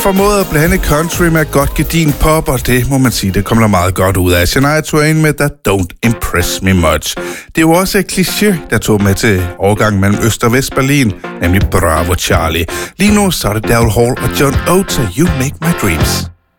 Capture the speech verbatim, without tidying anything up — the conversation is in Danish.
formåede at blande country med godt gedin pop, og det må man sige, det kommer der meget godt ud af. Shania Twain med That Don't Impress Me Much. Det er jo også et kliché, der tog med til overgangen mellem Øst- og Vest-Berlin, nemlig Bravo Charlie. Lige nu så er det Daryl Hall og John Oates, You Make My Dreams.